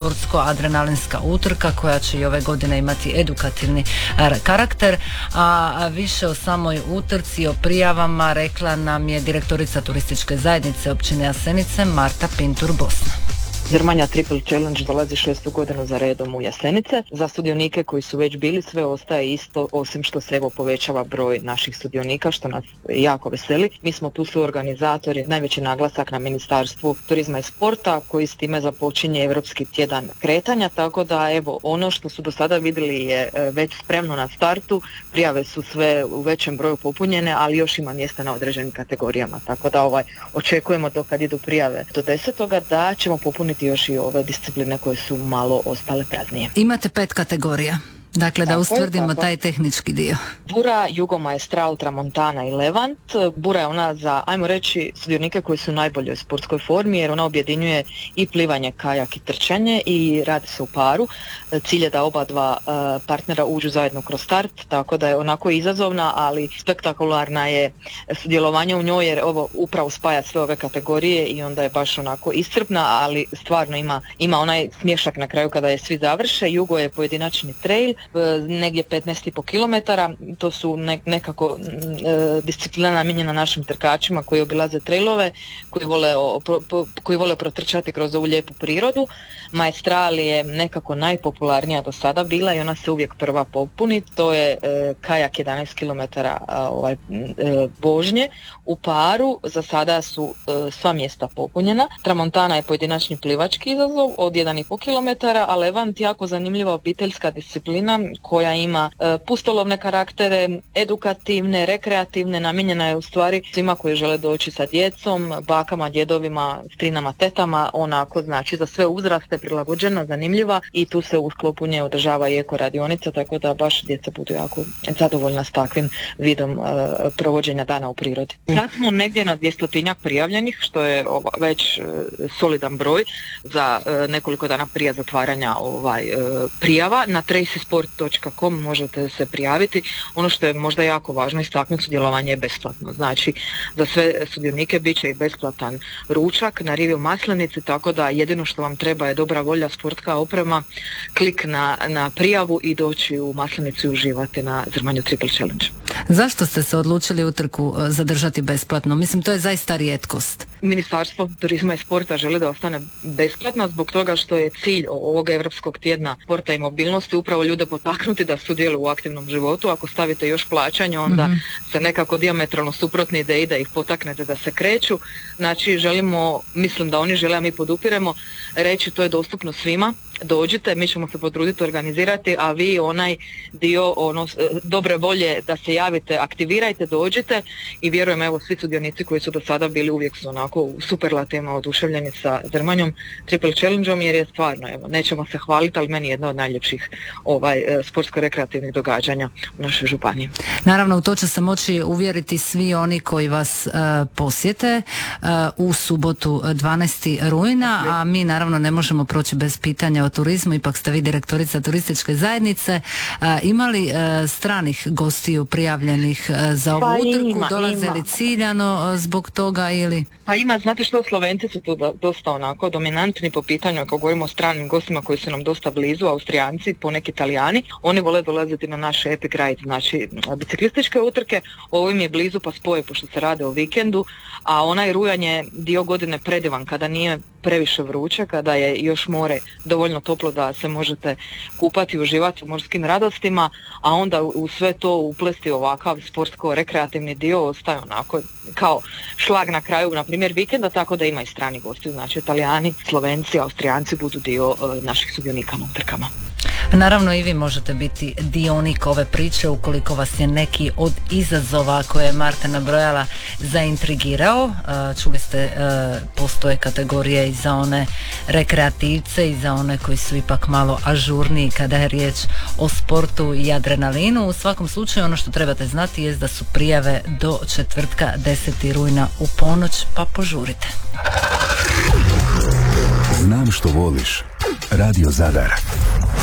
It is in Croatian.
sportsko-adrenalinska utrka koja će i ove godine imati edukativni karakter, a više o samoj utrci, o prijavama rekla nam je direktorica turističke zajednice općine Jasenice Marta Pintur-Bosna. Zrmanja Triple Challenge dolazi 6. godinu za redom u Jasenice. Za sudionike koji su već bili sve ostaje isto, osim što se evo povećava broj naših sudionika, što nas jako veseli. Mi smo tu suorganizatori, najveći naglasak na Ministarstvu turizma i sporta koji s time započinje Europski tjedan kretanja, tako da evo ono što su do sada vidjeli je već spremno na startu. Prijave su sve u većem broju popunjene, ali još ima mjesta na određenim kategorijama, tako da očekujemo do kad idu prijave do 10. da ćemo popuniti još i ove discipline koje su malo ostale praznije. Imate 5 kategorija. Dakle, da ustvrdimo taj tehnički dio. Bura, Jugo, Maestral, Tramontana i Levant. Bura je ona za, ajmo reći, sudionike koji su u najboljoj sportskoj formi, jer ona objedinjuje i plivanje, kajak i trčanje i radi se u paru. Cilj je da oba dva partnera uđu zajedno kroz start, tako da je onako izazovna, ali spektakularna je sudjelovanje u njoj, jer ovo upravo spaja sve ove kategorije i onda je baš onako iscrpna, ali stvarno ima onaj smješak na kraju kada je svi završe. Jugo je pojedinačni trail, negdje 15,5 km, to su nekako disciplina namijenjena našim trkačima koji obilaze trailove, koji vole protrčati kroz ovu lijepu prirodu. Maestral je nekako najpopularnija do sada bila i ona se uvijek prva popuni, to je kajak 11 km vožnje u paru, za sada su sva mjesta popunjena. Tramontana je pojedinačni plivački izazov od 1,5 km, a Levant jako zanimljiva obiteljska disciplina koja ima pustolovne karaktere, edukativne, rekreativne, namijenjena je u stvari svima koji žele doći sa djecom, bakama, djedovima, strinama, tetama, onako znači za sve uzraste, prilagođena, zanimljiva i tu se u sklopu nje održava i eko radionica, tako da baš djeca budu jako zadovoljna s takvim vidom provođenja dana u prirodi. Sad smo negdje na 200 prijavljenih, što je već solidan broj za nekoliko dana prije zatvaranja prijava. Na tracysport.com možete se prijaviti. Ono što je možda jako važno istaknuti, sudjelovanje je besplatno. Znači, za sve sudionike bit će i besplatan ručak na rivi u Maslenici, tako da jedino što vam treba je dobra volja, sportska oprema, klik na prijavu i doći u Maslenicu i uživati na Zrmanju Triple Challenge. Zašto ste se odlučili utrku zadržati besplatno? Mislim, to je zaista rijetkost. Ministarstvo turizma i sporta želi da ostane besplatna zbog toga što je cilj ovog Europskog tjedna sporta i mobilnosti upravo ljude potaknuti da sudjeluju u aktivnom životu. Ako stavite još plaćanje, onda se nekako dijametralno suprotne ideje da ih potaknete da se kreću. Znači, mislim da oni žele, a mi podupiremo, reći to je dostupno svima. Dođite, mi ćemo se potruditi organizirati, a vi onaj dio dobre volje da se javite, aktivirajte, dođite i vjerujem, evo, svi sudionici koji su do sada bili uvijek su onako u superlativno oduševljeni sa Zrmanjom Triple Challenge-om, jer je stvarno, evo, nećemo se hvaliti, ali meni je jedna od najljepših sportsko-rekreativnih događanja u našoj županiji. Naravno, u to će se moći uvjeriti svi oni koji vas posjete u subotu 12. rujna, a mi naravno ne možemo proći bez pitanja o turizmu, ipak ste vi direktorica turističke zajednice. Ima li stranih gostiju prijavljenih za ovu utrku? Dolaze li ciljano zbog toga ili? Pa ima, znate što, Slovenci su tu dosta onako dominantni po pitanju, ako govorimo o stranim gostima koji su nam dosta blizu, Austrijanci, poneki Italijani, oni vole dolaziti na naše epic ride, znači biciklističke utrke, ovo im je blizu pa spoje pošto se rade o vikendu, a onaj rujan je dio godine predivan kada nije previše vruće, kada je još more dovoljno toplo da se možete kupati i uživati u morskim radostima, a onda u sve to uplesti ovakav sportsko-rekreativni dio ostaje onako kao šlag na kraju, na primjer vikenda, tako da ima i strani gosti, znači Italijani, Slovenci, Austrijanci budu dio naših sudionika na utrkama. Naravno i vi možete biti dionik ove priče ukoliko vas je neki od izazova koje je Marta nabrojala zaintrigirao. Čuli ste, postoje kategorije i za one rekreativce i za one koji su ipak malo ažurniji kada je riječ o sportu i adrenalinu. U svakom slučaju ono što trebate znati je da su prijave do četvrtka 10. rujna u ponoć, pa požurite. Znam što voliš. Radio Zadar.